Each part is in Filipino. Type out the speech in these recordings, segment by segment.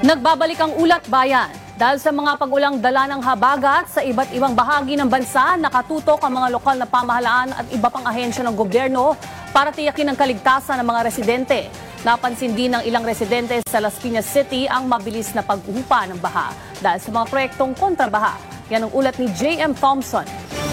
Nagbabalik ang Ulat Bayan. Dahil sa mga pag-ulang dala ng habagat sa iba't ibang bahagi ng bansa, nakatutok ang mga lokal na pamahalaan at iba pang ahensya ng gobyerno para tiyakin ang kaligtasan ng mga residente. Napansin din ng ilang residente sa Las Piñas City ang mabilis na paghupa ng baha dahil sa mga proyektong kontrabaha. Yan ang ulat ni J.M. Thompson.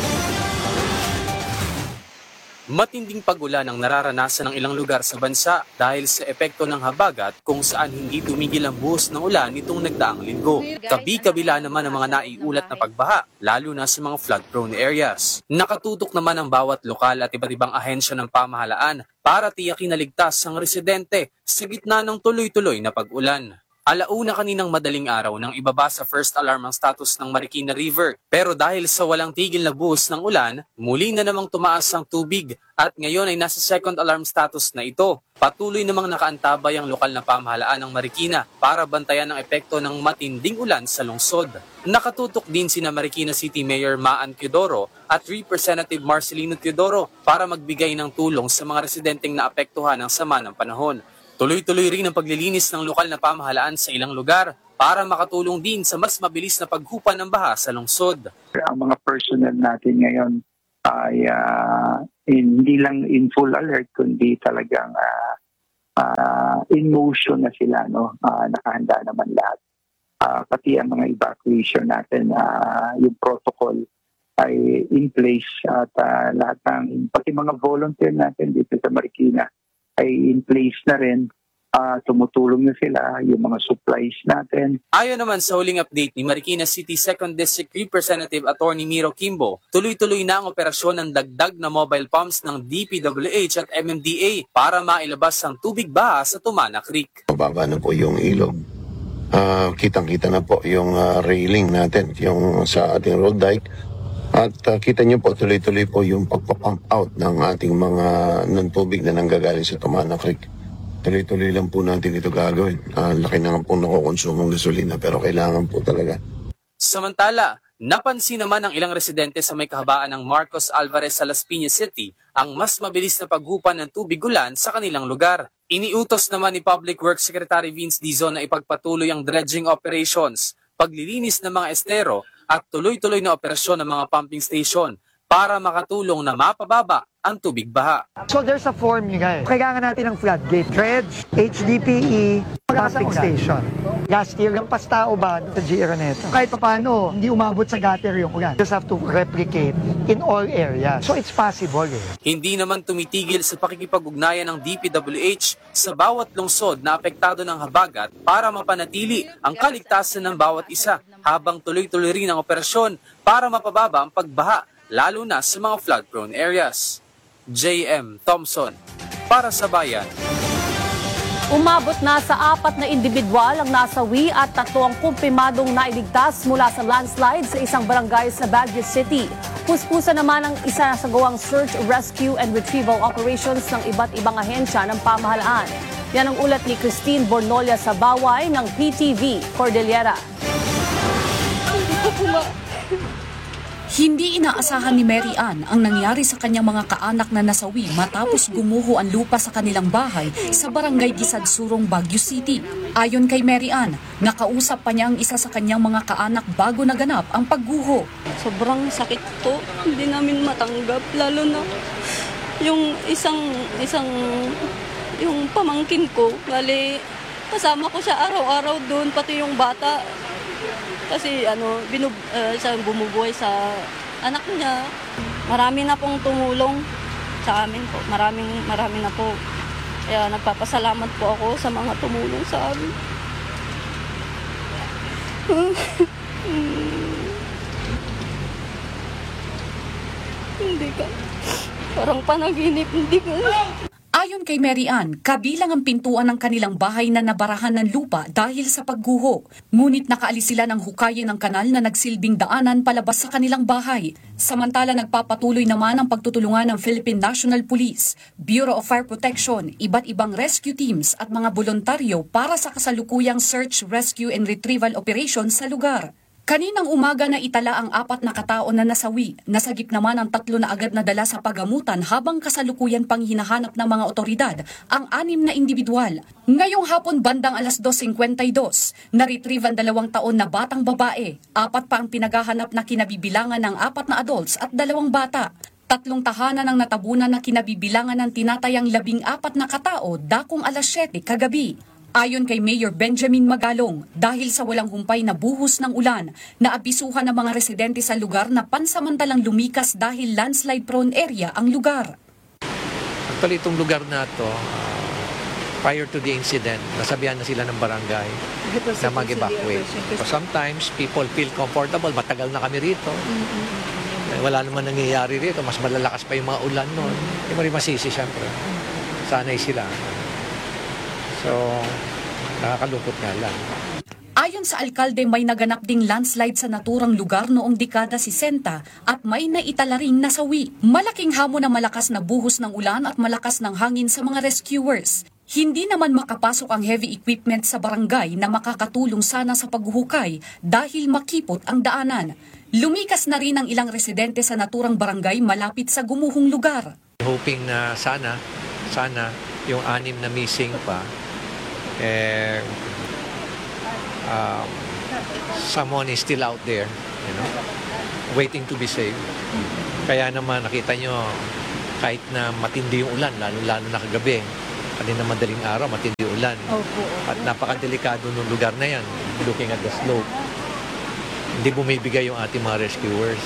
Matinding pag-ulan ang nararanasan ng ilang lugar sa bansa dahil sa epekto ng habagat kung saan hindi tumigil ang buhos ng ulan nitong nagdaang linggo. Kabi-kabila naman ang mga naiulat na pagbaha, lalo na sa mga flood-prone areas. Nakatutok naman ang bawat lokal at iba't ibang ahensya ng pamahalaan para tiyakin na ligtas ang residente sa gitna ng tuloy-tuloy na pag-ulan. Alauna kaninang madaling araw nang ibaba sa first alarm ang status ng Marikina River. Pero dahil sa walang tigil na buhos ng ulan, muli na namang tumaas ang tubig at ngayon ay nasa second alarm status na ito. Patuloy namang nakaantabay ang lokal na pamahalaan ng Marikina para bantayan ang epekto ng matinding ulan sa lungsod. Nakatutok din sina Marikina City Mayor Maan Teodoro at Representative Marcelino Teodoro para magbigay ng tulong sa mga residenteng naapektuhan ng sama ng panahon. Tuloy-tuloy rin ang paglilinis ng lokal na pamahalaan sa ilang lugar para makatulong din sa mas mabilis na paghupa ng baha sa lungsod. Ang mga personnel natin ngayon ay hindi lang in full alert kundi talagang in motion na sila, no? Nakahanda naman lahat. Pati ang mga evacuation natin, yung protocol ay in place at lahat ng pati mga volunteer natin dito sa Marikina ay in place na rin, tumutulong na sila, yung mga supplies natin. Ayon naman sa huling update ni Marikina City 2nd District Representative Attorney Miro Kimbo, tuloy-tuloy na ang operasyon ng dagdag na mobile pumps ng DPWH at MMDA para mailabas ang tubig baha sa Tumana Creek. Mababa na po yung ilog. Kitang-kita na po yung railing natin, yung sa ating road dike. At kita nyo po, tuloy-tuloy po yung pagpapump out ng ating mga tubig na nanggagaling sa Tumana Creek. Tuloy-tuloy lang po natin ito gagawin. Laki na nga po nakukonsumong gasolina pero kailangan po talaga. Samantala, napansin naman ng ilang residente sa may kahabaan ng Marcos Alvarez sa Las Piñas City ang mas mabilis na paghupa ng tubig ulan sa kanilang lugar. Iniutos naman ni Public Works Secretary Vince Dizon na ipagpatuloy ang dredging operations, paglilinis ng mga estero at tuloy-tuloy na operasyon ng mga pumping station para makatulong na mapababa ang tubig baha. So there's a formula. Kailangan natin ng floodgate, dredge, HDPE, pumping station. Last year, yung pastao ba sa G. Araneta? Kahit paano, hindi umabot sa gutter yung ulan. Just have to replicate in all areas. So it's possible. Hindi naman tumitigil sa pakikipag-ugnayan ng DPWH sa bawat lungsod na apektado ng habagat para mapanatili ang kaligtasan ng bawat isa habang tuloy-tuloy rin ang operasyon para mapababa ang pagbaha, lalo na sa mga flood-prone areas. J.M. Thompson, para sa Bayan. Umabot na sa 4 na individual ang nasawi at 3 ang kumpimadong nailigtas mula sa landslide sa isang barangay sa Baguio City. Puspusa naman ang isa sa gawang search, rescue and retrieval operations ng iba't ibang ahensya ng pamahalaan. Yan ang ulat ni Christine Bornolia sa Baway ng PTV Cordillera. Hindi inaasahan ni Mary Ann ang nangyari sa kanyang mga kaanak na nasawi matapos gumuho ang lupa sa kanilang bahay sa barangay Gisadsurong, Baguio City. Ayon kay Mary Ann, nakausap pa niya ang isa sa kanyang mga kaanak bago naganap ang pagguho. Sobrang sakit to, hindi namin matanggap, lalo na yung yung pamangkin ko, bali kasama ko siya araw-araw doon, pati yung bata. Kasi bumubuhay sa anak niya. Marami na pong tumulong sa amin po. Marami na po. Kaya nagpapasalamat po ako sa mga tumulong sa amin. Hindi ka. Parang panaginip. Hindi ka. Ayon kay Mary Ann, kabilang ang pintuan ng kanilang bahay na nabarahan ng lupa dahil sa pagguho. Ngunit nakaalis sila ng hukayin ng kanal na nagsilbing daanan palabas sa kanilang bahay. Samantala nagpapatuloy naman ang pagtutulungan ng Philippine National Police, Bureau of Fire Protection, iba't ibang rescue teams at mga voluntaryo para sa kasalukuyang search, rescue and retrieval operations sa lugar. Kaninang umaga na itala ang 4 na katao na nasawi. Nasagip naman ang 3 na agad na dala sa pagamutan habang kasalukuyan pang hinahanap ng mga otoridad ang 6 na individual. Ngayong hapon bandang alas 2:52, na-retrieve ang 2 taon na batang babae. 4 pa ang pinaghahanap na kinabibilangan ng 4 na adults at 2 bata. 3 tahanan ang natabunan na kinabibilangan ng tinatayang 14 na katao dakong alas 7 kagabi. Ayon kay Mayor Benjamin Magalong, dahil sa walang humpay na buhos ng ulan, naabisuhan ng mga residente sa lugar na pansamantalang lumikas dahil landslide-prone area ang lugar. Actually, itong lugar na to, prior to the incident, nasabihan na sila ng barangay na mag-evacuate. So sometimes, people feel comfortable. Matagal na kami rito. Wala naman nangyayari rito. Mas malalakas pa yung mga ulan noon. Hindi mo rin masisi, syempre. Sanay sila. So, nakakalungkot nga lang. Ayon sa alkalde, may naganap ding landslide sa naturang lugar noong dekada 60 at may naitala ring nasawi. Malaking hamon na malakas na buhos ng ulan at malakas ng hangin sa mga rescuers. Hindi naman makapasok ang heavy equipment sa barangay na makakatulong sana sa paghuhukay dahil makipot ang daanan. Lumikas na rin ang ilang residente sa naturang barangay malapit sa gumuhong lugar. Hoping na sana yung 6 na missing pa, someone is still out there, waiting to be saved. Kaya naman nakita nyo, kahit na matindi yung ulan, lalo na kagabi, kanina madaling araw, matindi yung ulan. At napakadelikado ng lugar na yan, looking at the slope. Hindi bumibigay yung ating mga rescuers.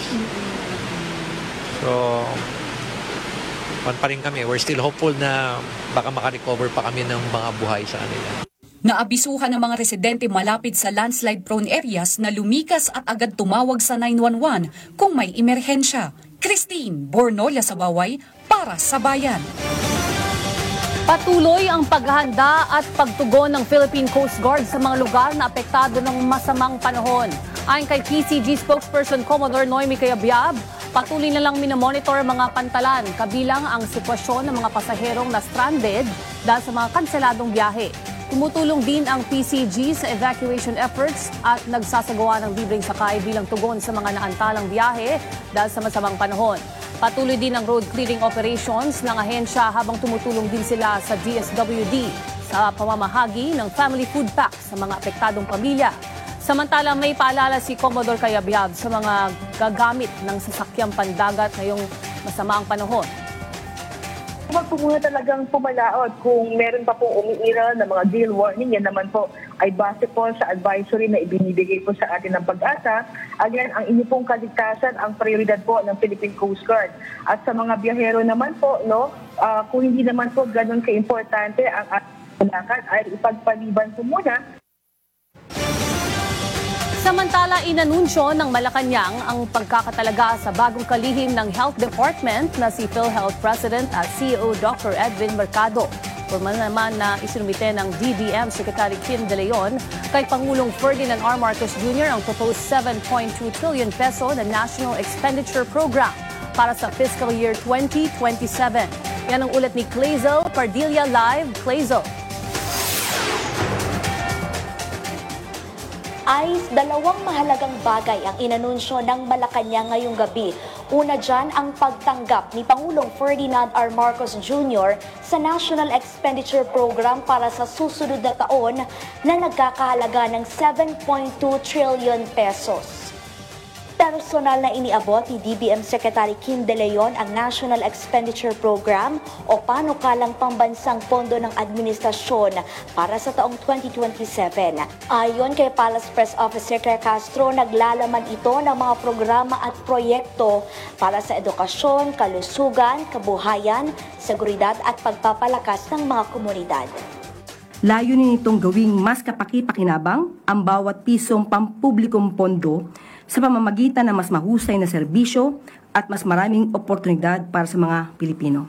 So, pa rin kami. We're still hopeful na baka makarecover pa kami ng mga buhay sa kanila. Naabisuhan ng mga residente malapit sa landslide-prone areas na lumikas at agad tumawag sa 911 kung may emerhensya. Christine Bornolia sa Baway para sa Bayan. Patuloy ang paghahanda at pagtugon ng Philippine Coast Guard sa mga lugar na apektado ng masamang panahon. Ayon kay PCG spokesperson Commodore Noemi Cayabyab, patuloy na lang minomonitor mga pantalan kabilang ang sitwasyon ng mga pasaherong na stranded dahil sa mga kanseladong biyahe. Tumutulong din ang PCG sa evacuation efforts at nagsasagawa ng libreng sakay bilang tugon sa mga naantalang biyahe dahil sa masamang panahon. Patuloy din ang road clearing operations ng ahensya habang tumutulong din sila sa DSWD sa pamamahagi ng family food packs sa mga apektadong pamilya. Samantala, may paalala si Commodore Cayabyab sa mga gagamit ng sasakyang pandagat ngayong masama ang panahon. Huwag po muna talagang pumalaot kung meron pa pong umiiral na mga gale warning. Yan naman po ay base po sa advisory na ibinibigay po sa atin ng Pag-asa. Again, ang inyo pong kaligtasan ang prioridad po ng Philippine Coast Guard. At sa mga biyahero naman po, kung hindi naman po ganun ka-importante ang ating lakad, ay ipagpaliban po muna. Samantala, inanunsyo ng Malacanang ang pagkakatalaga sa bagong kalihim ng Health Department na si PhilHealth President at CEO Dr. Edwin Mercado. Formal naman na isinumite ng DBM Secretary Kim De Leon kay Pangulong Ferdinand R. Marcos Jr. ang proposed 7.2 trillion peso na National Expenditure Program para sa fiscal year 2027. Yan ang ulat ni Clazel Pardilla Live. Clazel. Ay dalawang mahalagang bagay ang inanunsyo ng Malacanang ngayong gabi. Una dyan ang pagtanggap ni Pangulong Ferdinand R. Marcos Jr. sa National Expenditure Program para sa susunod na taon na nagkakahalaga ng 7.2 trillion pesos. Personal na iniabot ni DBM Secretary Kim De Leon ang National Expenditure Program o panukalang pambansang pondo ng administrasyon para sa taong 2027. Ayon kay Palace Press Officer Claire Castro, naglalaman ito ng mga programa at proyekto para sa edukasyon, kalusugan, kabuhayan, seguridad at pagpapalakas ng mga komunidad. Layunin nitong gawing mas kapaki-pakinabang ang bawat pisong pampublikong pondo sa pamamagitan ng mas mahusay na serbisyo at mas maraming oportunidad para sa mga Pilipino.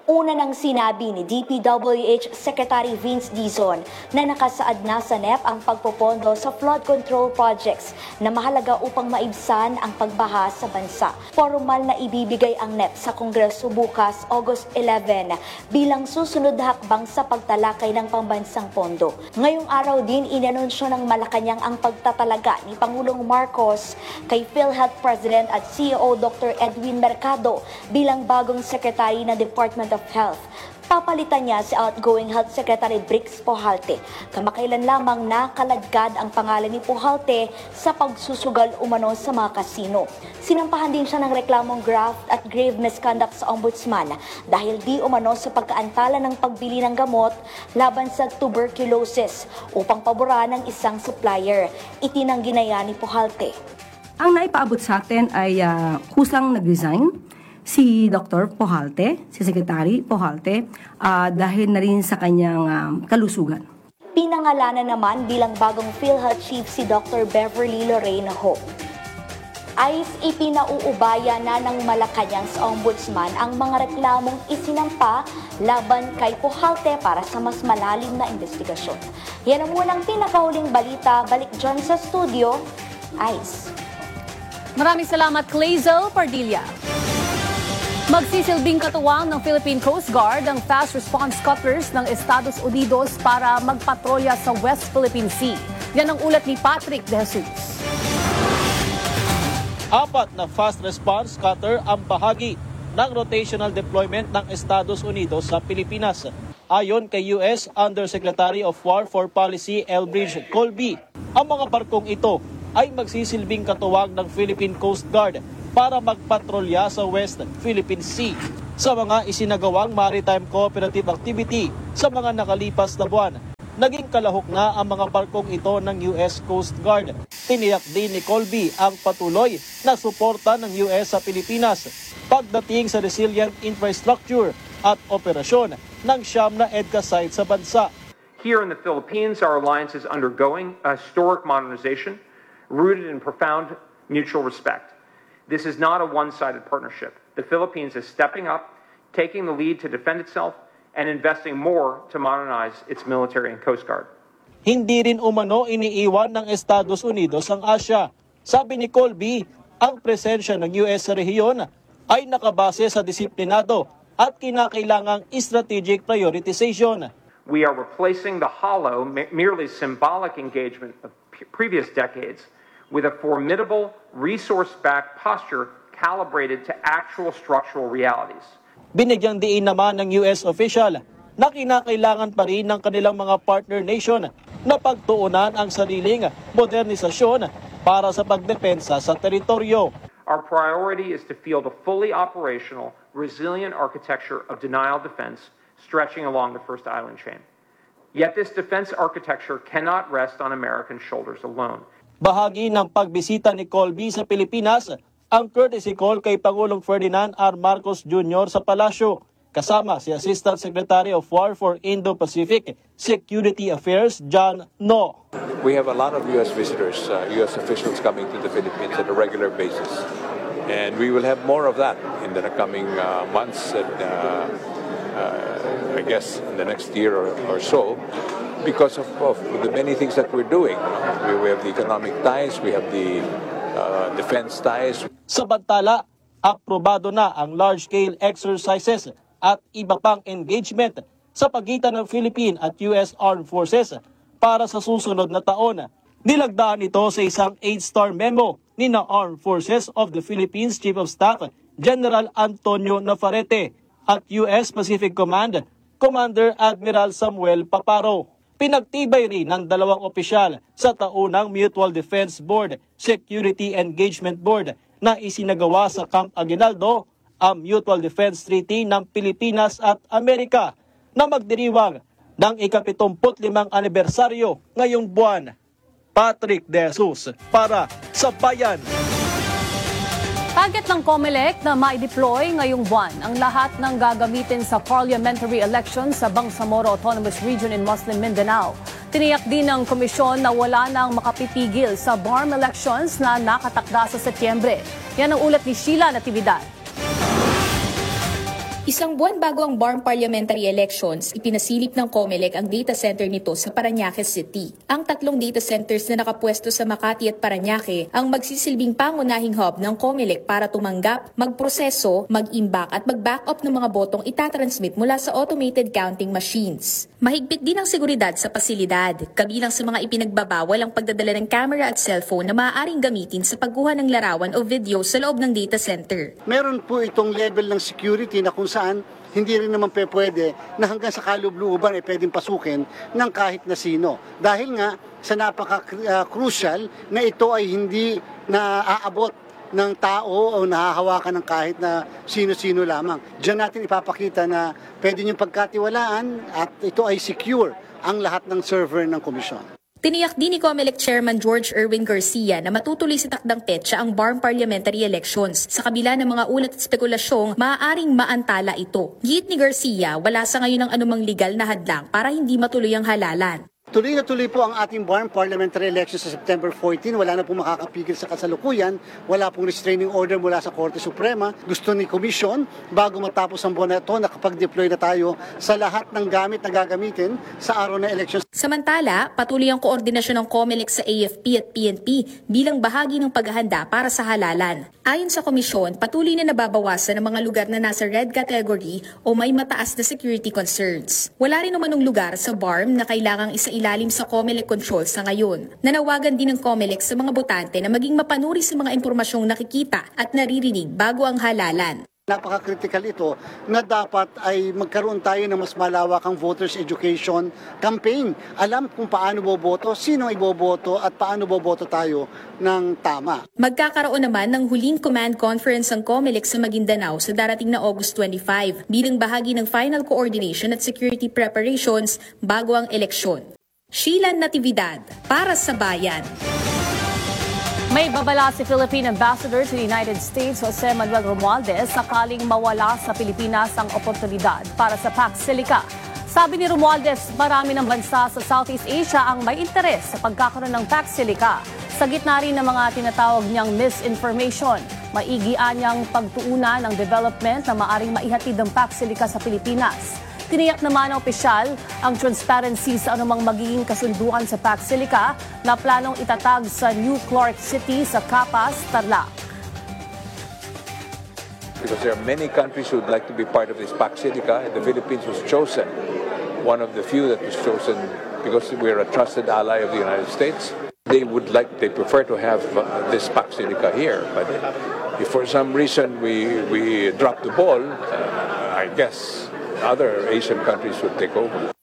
Una nang sinabi ni DPWH Secretary Vince Dizon na nakasaad na sa NEP ang pagpopondo sa flood control projects na mahalaga upang maibsan ang pagbaha sa bansa. Formal na ibibigay ang NEP sa Kongreso bukas, August 11, bilang susunod na hakbang sa pagtalakay ng pambansang pondo. Ngayong araw din, inanunsyo ng Malacanang ang pagtatalaga ni Pangulong Marcos kay PhilHealth President at CEO Dr. Edwin Mercado bilang bagong Secretary ng Department of Health. Papalitan niya si outgoing Health Secretary Brix Pujalte. Kamakailan lamang nakaladkad ang pangalan ni Pujalte sa pagsusugal umano sa mga kasino. Sinampahan din siya ng reklamong graft at grave misconduct sa ombudsman dahil di umano sa pagkaantala ng pagbili ng gamot laban sa tuberculosis upang paboran ng isang supplier. Itinanggi na yan ni Pujalte. Ang naipaabot sa atin ay kusang nag-resign si Dr. Pujalte, si Secretary Pujalte, dahil na rin sa kanyang kalusugan. Pinangalanan naman bilang bagong PhilHealth Chief si Dr. Beverly Lorraine Ho. Ayos ipinauubaya na ng Malacanang sa Ombudsman ang mga reklamong isinampa laban kay Pujalte para sa mas malalim na investigasyon. Yan ang munang pinakahuling balita. Balik dyan sa studio, Ice. Maraming salamat, Clazel Pardilla. Magsisilbing katuwang ng Philippine Coast Guard ang fast response cutters ng Estados Unidos para magpatrolya sa West Philippine Sea. Yan ang ulat ni Patrick De Jesus. 4 na fast response cutter ang bahagi ng rotational deployment ng Estados Unidos sa Pilipinas. Ayon kay U.S. Undersecretary of War for Policy Elbridge Colby, ang mga barkong ito ay magsisilbing katuwang ng Philippine Coast Guard para magpatrolya sa West Philippine Sea sa mga isinagawang maritime cooperative activity sa mga nakalipas na buwan. Naging kalahok na ang mga barkong ito ng US Coast Guard. Tiniyak din ni Colby ang patuloy na suporta ng US sa Pilipinas pagdating sa resilient infrastructure at operasyon ng 9 na EDCA site sa bansa. Here in the Philippines, our alliance is undergoing a historic modernization rooted in profound mutual respect. This is not a one-sided partnership. The Philippines is stepping up, taking the lead to defend itself, and investing more to modernize its military and Coast Guard. Hindi rin umano iniiwan ng Estados Unidos ang Asia. Sabi ni Colby, ang presensya ng US sa rehiyon ay nakabase sa disiplinado at kinakailangang strategic prioritization. We are replacing the hollow, merely symbolic engagement of previous decades with a formidable, resource-backed posture calibrated to actual structural realities. Binigyang diin naman ng US official na kinakailangan pa rin ng kanilang mga partner nation na pagtuunan ang sariling modernisasyon para sa pagdepensa sa teritoryo. Our priority is to field a fully operational, resilient architecture of denial defense stretching along the first island chain. Yet this defense architecture cannot rest on American shoulders alone. Bahagi ng pagbisita ni Colby sa Pilipinas ang courtesy call kay Pangulong Ferdinand R. Marcos Jr. sa Palasyo, kasama si Assistant Secretary of War for Indo-Pacific Security Affairs, John No. We have a lot of U.S. visitors, U.S. officials coming to the Philippines on a regular basis. And we will have more of that in the coming months and I guess in the next year or so, because of the many things that we're doing. We have the economic ties, we have the defense ties. Samantala, aprobado na ang large-scale exercises at iba pang engagement sa pagitan ng Philippine at U.S. Armed Forces para sa susunod na taon. Nilagdaan ito sa isang 8-star memo ni na Armed Forces of the Philippines Chief of Staff General Antonio Navarrete at U.S. Pacific Command Commander Admiral Samuel Paparo. Pinagtibay rin ng dalawang opisyal sa taunang Mutual Defense Board Security Engagement Board na isinagawa sa Camp Aguinaldo ang Mutual Defense Treaty ng Pilipinas at Amerika na magdiriwang ng ika-75 anibersaryo ngayong buwan. Patrick De Jesus para sa Bayan. Target ng COMELEC na ma-deploy ngayong buwan ang lahat ng gagamitin sa parliamentary elections sa Bangsamoro Autonomous Region in Muslim Mindanao. Tiniyak din ng komisyon na wala nang makapipigil sa BARM elections na nakatakda sa Setyembre. Yan ang ulat ni Sheila Natividad. Isang buwan bago ang BARM parliamentary elections, ipinasilip ng COMELEC ang data center nito sa Parañaque City. Ang 3 data centers na nakapwesto sa Makati at Parañaque ang magsisilbing pangunahing hub ng COMELEC para tumanggap, magproseso, mag-imbak at mag-backup ng mga botong itatransmit mula sa automated counting machines. Mahigpit din ang seguridad sa pasilidad, kabilang sa mga ipinagbabawal ang pagdadala ng camera at cellphone na maaaring gamitin sa pagkuha ng larawan o video sa loob ng data center. Meron po itong level ng security na kung saan hindi rin naman pwede na hanggang sa kalubluban ay pwedeng pasukin ng kahit na sino. Dahil nga sa napaka-crucial na ito ay hindi naaabot ng tao o nahahawakan ng kahit na sino-sino lamang. Diyan natin ipapakita na pwede niyong pagkatiwalaan at ito ay secure ang lahat ng server ng komisyon. Tiniyak din ni COMELEC Chairman George Erwin Garcia na matutuloy sa takdang petsa ang BARM parliamentary elections. Sa kabila ng mga ulat at spekulasyong, maaaring maantala ito. Giit ni Garcia, wala sa ngayon ang anumang legal na hadlang para hindi matuloy ang halalan. Tuloy na tuloy po ang ating BARM parliamentary elections sa September 14. Wala na pong makakapigil sa kasalukuyan. Wala pong restraining order mula sa Korte Suprema. Gusto ni Komisyon, bago matapos ang buwan na ito, nakapag-deploy na tayo sa lahat ng gamit na gagamitin sa araw na elections. Samantala, patuloy ang koordinasyon ng COMELEC sa AFP at PNP bilang bahagi ng paghahanda para sa halalan. Ayon sa komisyon, patuloy na nababawasan ang mga lugar na nasa red category o may mataas na security concerns. Wala rin naman ng lugar sa BARM na kailangang isailalim sa COMELEC control sa ngayon. Nanawagan din ng COMELEC sa mga botante na maging mapanuri sa mga impormasyong nakikita at naririnig bago ang halalan. Napaka-critical ito na dapat ay magkaroon tayo ng mas malawakang voters education campaign. Alam kung paano boboto, sino iboboto at paano boboto tayo ng tama. Magkakaroon naman ng huling command conference ang COMELEC sa Maguindanao sa darating na August 25 bilang bahagi ng final coordination at security preparations bago ang eleksyon. Sheila Natividad, para sa Bayan. May babala si Philippine Ambassador to the United States, Jose Manuel Romualdez, sakaling mawala sa Pilipinas ang oportunidad para sa Pax Silica. Sabi ni Romualdez, marami ng bansa sa Southeast Asia ang may interes sa pagkakaroon ng Pax Silica. Sa gitna rin ng mga tinatawag niyang misinformation, maigian niyang pagtuunan ng development na maaring maihatid ng Pax Silica sa Pilipinas. Tiniyak naman ng opisyal ang transparency sa anumang magiging kasunduan sa Pax Silica na planong itatag sa New Clark City sa Capas, Tarlac. Because there are many countries who would like to be part of this Pax Silica, and the Philippines was chosen, one of the few that was chosen because we are a trusted ally of the United States. They prefer to have this Pax Silica here, but if for some reason we drop the ball, I guess other Asian countries would take over.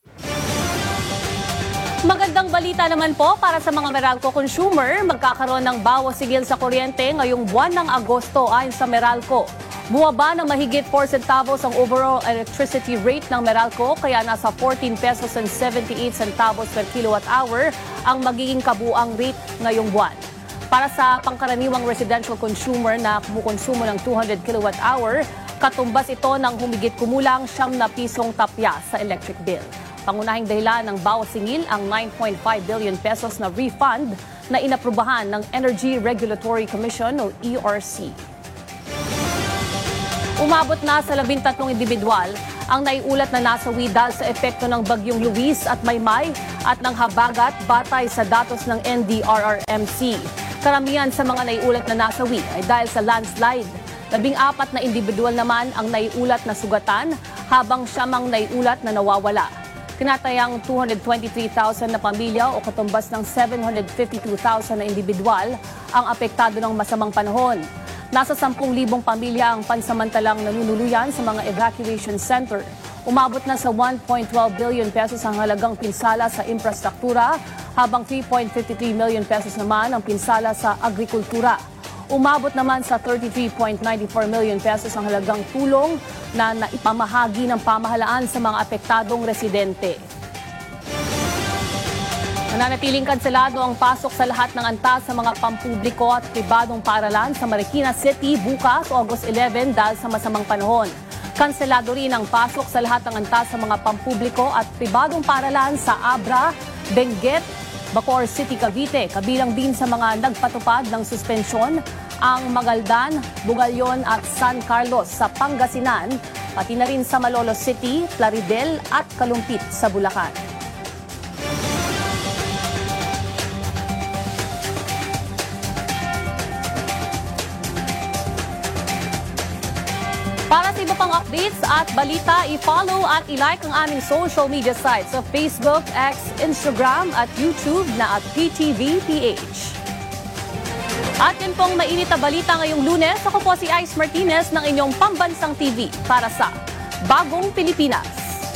Magandang balita naman po para sa mga Meralco consumer. Magkakaroon ng bawas sigil sa kuryente ngayong buwan ng Agosto ayon sa Meralco. Bumaba ng mahigit 4 centavos ang overall electricity rate ng Meralco kaya nasa 14 pesos and 78 centavos per kilowatt hour ang magiging kabuang rate ngayong buwan. Para sa pangkaraniwang residential consumer na kumukonsumo ng 200 kilowatt hour, katumbas ito ng humigit kumulang 9 pisong tapya sa electric bill. Pangunahing dahilan ng bawas singil ang 9.5 billion pesos na refund na inaprubahan ng Energy Regulatory Commission o ERC. Umabot na sa 13 individual ang naiulat na nasawi dahil sa epekto ng Bagyong Luis at Maymay at ng habagat batay sa datos ng NDRRMC. Karamihan sa mga naiulat na nasawi ay dahil sa landslide. 14 na individual naman ang naiulat na sugatan habang 9 naiulat na nawawala. Tinatayang 223,000 na pamilya o katumbas ng 752,000 na individual ang apektado ng masamang panahon. Nasa 10,000 pamilya ang pansamantalang nanunuluyan sa mga evacuation center. Umabot na sa 1.12 billion pesos ang halagang pinsala sa infrastruktura habang 3.53 million pesos naman ang pinsala sa agrikultura. Umabot naman sa 33.94 million pesos ang halagang tulong na naipamahagi ng pamahalaan sa mga apektadong residente. Nananatiling kanselado ang pasok sa lahat ng antas sa mga pampubliko at pribadong paaralan sa Marikina City bukas, August 11 dahil sa masamang panahon. Kanselado rin ang pasok sa lahat ng antas sa mga pampubliko at pribadong paaralan sa Abra, Benguet, Bacoor City, Cavite. Kabilang din sa mga nagpatupad ng suspensyon ang Magaldan, Bugalyon at San Carlos sa Pangasinan pati na rin sa Malolos City, Plaridel at Kalumpit sa Bulacan. Para sa iba pang updates at balita, i-follow at i-like ang aming social media sites sa Facebook, X, Instagram at YouTube na at PTVPH. At yun pong mainit na balita ngayong Lunes. Ako po si Ice Martinez ng inyong Pambansang TV para sa Bagong Pilipinas.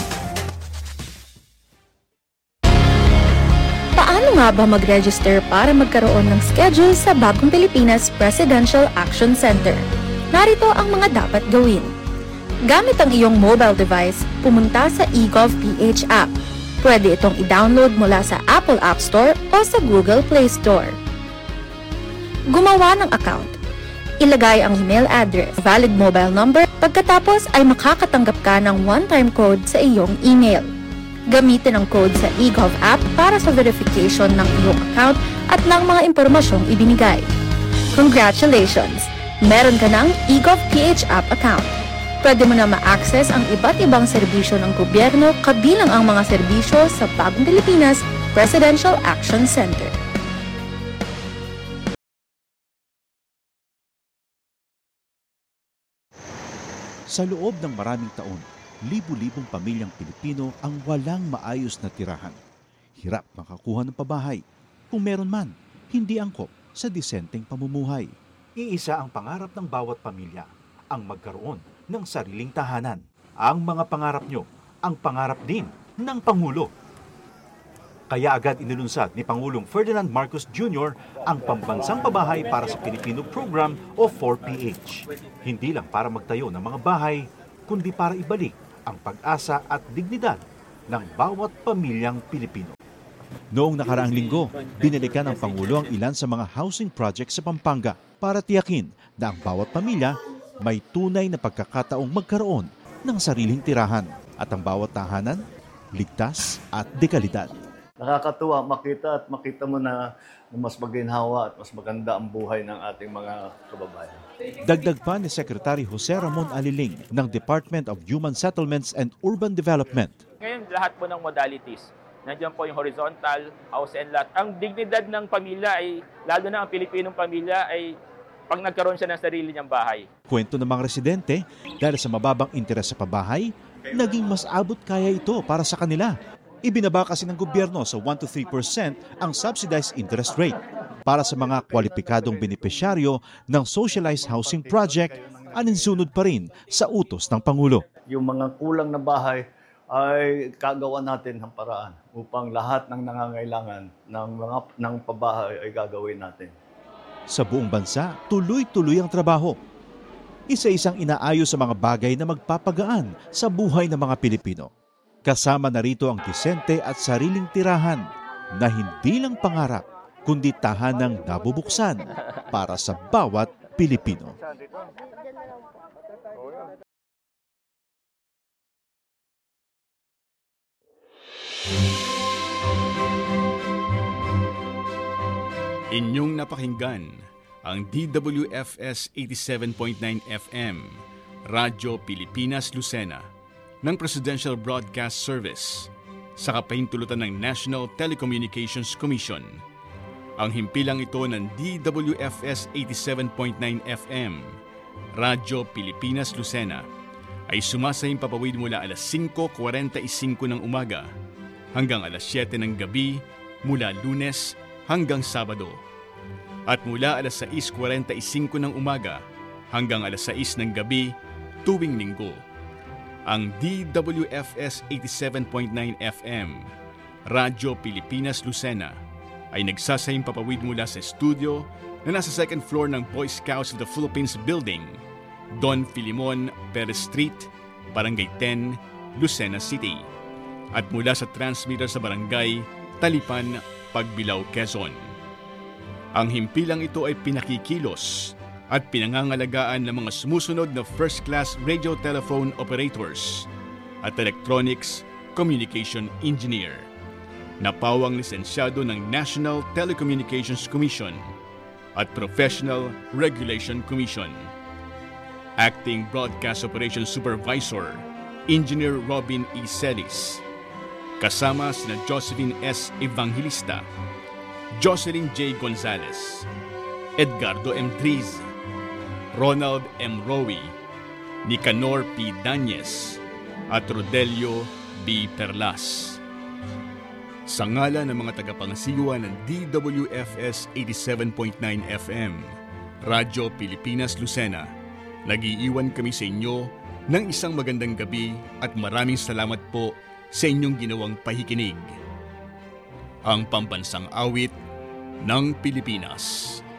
Paano nga ba mag-register para magkaroon ng schedule sa Bagong Pilipinas Presidential Action Center? Narito ang mga dapat gawin. Gamit ang iyong mobile device, pumunta sa eGovPH app. Pwede itong i-download mula sa Apple App Store o sa Google Play Store. Gumawa ng account. Ilagay ang email address, valid mobile number, pagkatapos ay makakatanggap ka ng one-time code sa iyong email. Gamitin ang code sa eGov app para sa verification ng iyong account at ng mga impormasyong ibinigay. Congratulations! Meron ka ng eGovPH app account. Pwede mo na ma-access ang iba't ibang serbisyo ng gobyerno kabilang ang mga serbisyo sa Bagong Pilipinas Presidential Action Center. Sa loob ng maraming taon, libu-libong pamilyang Pilipino ang walang maayos na tirahan. Hirap makakuha ng pabahay. Kung meron man, hindi angkop sa disenteng pamumuhay. Iisa ang pangarap ng bawat pamilya, ang magkaroon ng sariling tahanan. Ang mga pangarap nyo, ang pangarap din ng Pangulo. Kaya agad inilunsad ni Pangulong Ferdinand Marcos Jr. ang Pambansang Pabahay para sa Pilipino Program o 4PH. Hindi lang para magtayo ng mga bahay, kundi para ibalik ang pag-asa at dignidad ng bawat pamilyang Pilipino. Noong nakaraang linggo, binalikan ng Pangulo ang ilan sa mga housing projects sa Pampanga para tiyakin na ang bawat pamilya may tunay na pagkakataong magkaroon ng sariling tirahan at ang bawat tahanan ligtas at dekalidad. Nakakatuwa makita mo na mas maginhawa at mas maganda ang buhay ng ating mga kababayan. Dagdag pa ni Secretary Jose Ramon Aliling ng Department of Human Settlements and Urban Development. Ngayon lahat po ng modalities, nandiyan po yung horizontal, house and lot. Ang dignidad ng pamilya ay, lalo na ang Pilipinong pamilya ay pag nagkaroon siya ng sarili niyang bahay. Kwento ng mga residente, dahil sa mababang interes sa pabahay, naging mas abot kaya ito para sa kanila. Ibinaba kasi ng gobyerno sa 1 to 3% ang subsidized interest rate para sa mga kwalipikadong benepisyaryo ng socialized housing project, aninsunod pa rin sa utos ng Pangulo. Yung mga kulang na bahay ay kagawa natin ng paraan upang lahat ng nangangailangan ng pabahay ay gagawin natin. Sa buong bansa, tuloy-tuloy ang trabaho. Isa-isang inaayos sa mga bagay na magpapagaan sa buhay ng mga Pilipino. Kasama na rito ang disente at sariling tirahan na hindi lang pangarap, kundi tahanang nabubuksan para sa bawat Pilipino. Inyong napakinggan ang DWFS 87.9 FM, Radyo Pilipinas Lucena, ng Presidential Broadcast Service sa kapahintulutan ng National Telecommunications Commission. Ang himpilang ito ng DWFS 87.9 FM, Radyo Pilipinas Lucena, ay sumasahing papawid mula alas 5:45 ng umaga hanggang alas 7 ng gabi mula Lunes hanggang Sabado, at mula alas 6:45 ng umaga hanggang alas 6 ng gabi tuwing Linggo. Ang DWFS 87.9 FM, Radyo Pilipinas Lucena, ay nagsasahing papawid mula sa studio na nasa second floor ng Boy Scouts of the Philippines Building, Don Filimon Perez Street, Barangay 10, Lucena City, at mula sa transmitter sa Barangay Talipan, Pagbilao, Quezon. Ang himpilang ito ay pinakikilos at pinangangalagaan ng mga sumusunod na first-class radio telephone operators at electronics communication engineer na pawang lisensyado ng National Telecommunications Commission at Professional Regulation Commission. Acting Broadcast Operations Supervisor, Engineer Robin E. Celis. Kasama sina Josephine S. Evangelista, Jocelyn J. Gonzalez, Edgardo M. Driz, Ronald M. Rowi, Nicanor P. Danyes, at Rodelio B. Perlas. Sa ngalan ng mga tagapangasiwa ng DWFS 87.9 FM, Radyo Pilipinas Lucena, nag-iiwan kami sa inyo ng isang magandang gabi at maraming salamat po sa inyong ginawang pakikinig. Ang pambansang awit ng Pilipinas.